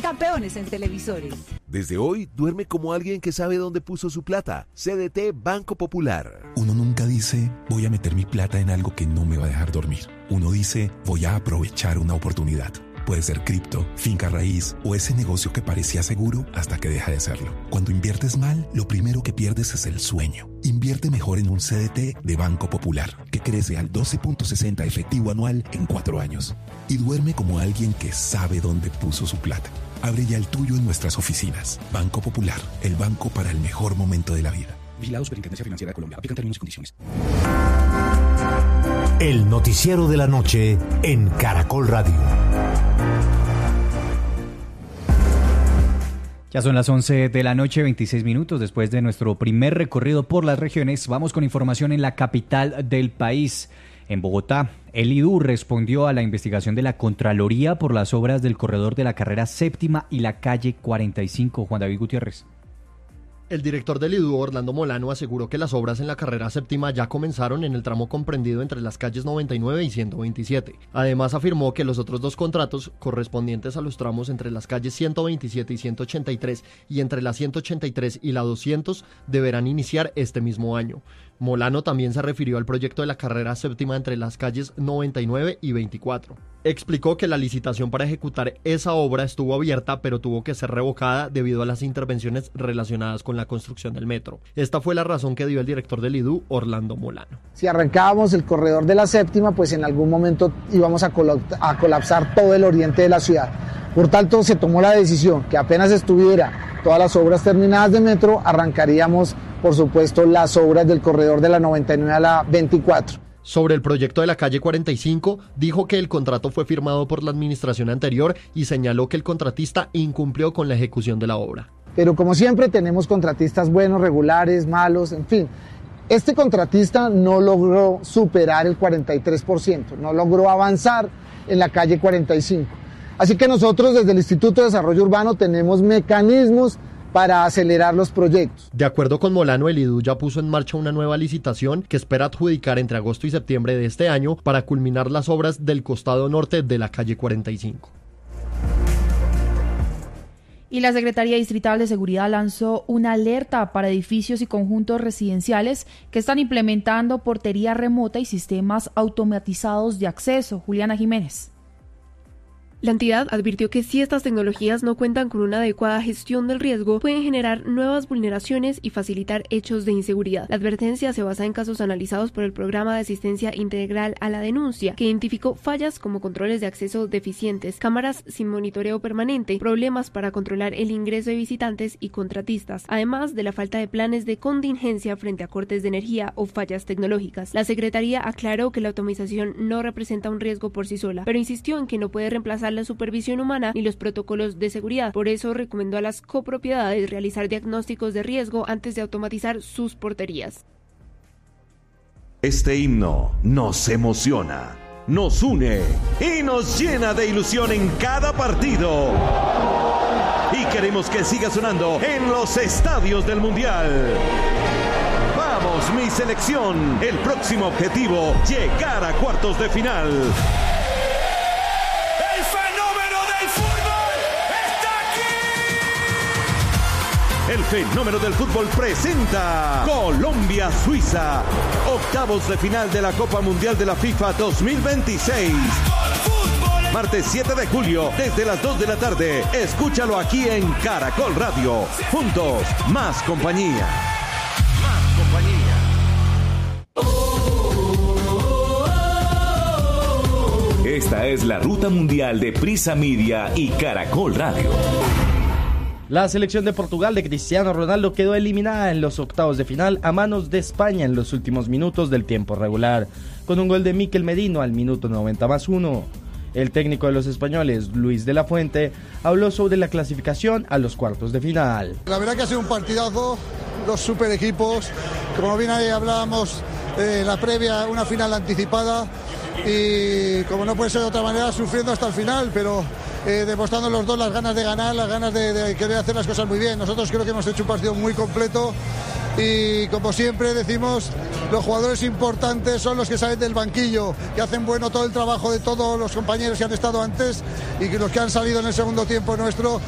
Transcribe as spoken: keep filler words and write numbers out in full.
campeones en televisores. Desde hoy, duerme como alguien que sabe dónde puso su plata. C D T Banco Popular. Uno nunca dice, voy a meter mi plata en algo que no me va a dejar dormir. Uno dice, voy a aprovechar una oportunidad. Puede ser cripto, finca raíz o ese negocio que parecía seguro hasta que deja de serlo. Cuando inviertes mal, lo primero que pierdes es el sueño. Invierte mejor en un C D T de Banco Popular, que crece al doce punto sesenta efectivo anual en cuatro años. Y duerme como alguien que sabe dónde puso su plata. Abre ya el tuyo en nuestras oficinas. Banco Popular, el banco para el mejor momento de la vida. Vigilado Superintendencia Financiera de Colombia. Aplican términos y condiciones. El noticiero de la noche en Caracol Radio. Ya son las once de la noche, veintiséis minutos. Después de nuestro primer recorrido por las regiones, vamos con información en la capital del país. En Bogotá, el I D U respondió a la investigación de la Contraloría por las obras del corredor de la carrera séptima y la calle cuarenta y cinco. Juan David Gutiérrez. El director del I D U, Orlando Molano, aseguró que las obras en la carrera séptima ya comenzaron en el tramo comprendido entre las calles noventa y nueve y ciento veintisiete. Además, afirmó que los otros dos contratos, correspondientes a los tramos entre las calles ciento veintisiete y ciento ochenta y tres y entre la ciento ochenta y tres y la doscientos, deberán iniciar este mismo año. Molano también se refirió al proyecto de la carrera séptima entre las calles noventa y nueve y veinticuatro. Explicó que la licitación para ejecutar esa obra estuvo abierta, pero tuvo que ser revocada debido a las intervenciones relacionadas con la construcción del metro. Esta fue la razón que dio el director del I D U, Orlando Molano. Si arrancábamos el corredor de la séptima, pues en algún momento íbamos a, colap- a colapsar todo el oriente de la ciudad. Por tanto, se tomó la decisión que apenas estuviera todas las obras terminadas de metro, arrancaríamos, por supuesto, las obras del corredor de la noventa y nueve a la veinticuatro. Sobre el proyecto de la calle cuarenta y cinco, dijo que el contrato fue firmado por la administración anterior y señaló que el contratista incumplió con la ejecución de la obra. Pero como siempre tenemos contratistas buenos, regulares, malos, en fin. Este contratista no logró superar el cuarenta y tres por ciento, no logró avanzar en la calle cuarenta y cinco. Así que nosotros desde el Instituto de Desarrollo Urbano tenemos mecanismos para acelerar los proyectos. De acuerdo con Molano, el I D U ya puso en marcha una nueva licitación que espera adjudicar entre agosto y septiembre de este año para culminar las obras del costado norte de la calle cuarenta y cinco. Y la Secretaría Distrital de Seguridad lanzó una alerta para edificios y conjuntos residenciales que están implementando portería remota y sistemas automatizados de acceso. Juliana Jiménez. La entidad advirtió que si estas tecnologías no cuentan con una adecuada gestión del riesgo, pueden generar nuevas vulneraciones y facilitar hechos de inseguridad. La advertencia se basa en casos analizados por el Programa de Asistencia Integral a la Denuncia, que identificó fallas como controles de acceso deficientes, cámaras sin monitoreo permanente, problemas para controlar el ingreso de visitantes y contratistas, además de la falta de planes de contingencia frente a cortes de energía o fallas tecnológicas. La Secretaría aclaró que la automatización no representa un riesgo por sí sola, pero insistió en que no puede reemplazar la supervisión humana y los protocolos de seguridad. Por eso recomendó a las copropiedades realizar diagnósticos de riesgo antes de automatizar sus porterías. Este himno nos emociona, nos une y nos llena de ilusión en cada partido. Y queremos que siga sonando en los estadios del Mundial. Vamos, mi selección. El próximo objetivo, llegar a cuartos de final. El fenómeno del fútbol presenta Colombia-Suiza, octavos de final de la Copa Mundial de la FIFA dos mil veintiséis. Martes siete de julio, desde las dos de la tarde. Escúchalo aquí en Caracol Radio. Juntos, más compañía. Más compañía. Esta es la ruta mundial de Prisa Media y Caracol Radio. La selección de Portugal de Cristiano Ronaldo quedó eliminada en los octavos de final a manos de España en los últimos minutos del tiempo regular, con un gol de Mikel Merino al minuto noventa más uno. El técnico de los españoles, Luis de la Fuente, habló sobre la clasificación a los cuartos de final. La verdad que ha sido un partidazo, dos super equipos, como bien ahí hablábamos, eh, la previa, una final anticipada y como no puede ser de otra manera, sufriendo hasta el final, pero eh, demostrando los dos las ganas de ganar, las ganas de, de querer hacer las cosas muy bien. Nosotros creo que hemos hecho un partido muy completo y como siempre decimos, los jugadores importantes son los que salen del banquillo, que hacen bueno todo el trabajo de todos los compañeros que han estado antes y que los que han salido en el segundo tiempo nuestro